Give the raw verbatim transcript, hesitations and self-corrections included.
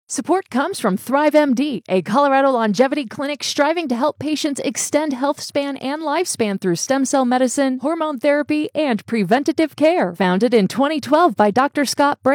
Support comes from ThriveMD, a Colorado longevity clinic striving to help patients extend health span and lifespan through stem cell medicine, hormone therapy, and preventative care. Founded in twenty twelve by Doctor Scott Brand.